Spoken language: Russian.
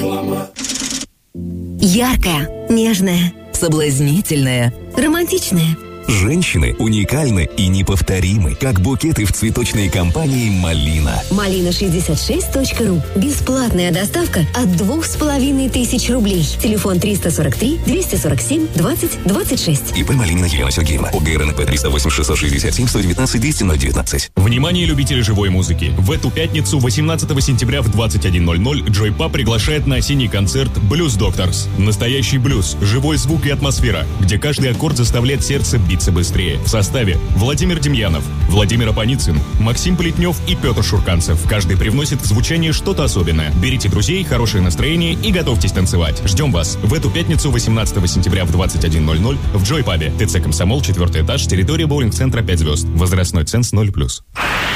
Реклама. Яркая, нежная, соблазнительная, романтичная. Женщины уникальны и неповторимы, как букеты в цветочной компании «Малина». Malina66.ru. Бесплатная доставка от 2500 рублей. Телефон 343 247 20 26. ИП Малинина Елена Сергеевна. ОГРНП 308 667 119 200 019. Внимание, любители живой музыки! В эту пятницу, 18 сентября в 21:00, Joy Pub приглашает на осенний концерт Blues Doctors. Настоящий блюз, живой звук и атмосфера, где каждый аккорд заставляет сердце биться быстрее. В составе Владимир Демьянов, Владимир Апаницын, Максим Плетнев и Петр Шурканцев. Каждый привносит в звучание что-то особенное. Берите друзей, хорошее настроение и готовьтесь танцевать. Ждем вас в эту пятницу, 18 сентября в 21:00 в Joy Pub. ТЦ «Комсомол», 4-й этаж, территория боулинг-центра 5 звезд. Возрастной ценз 0+.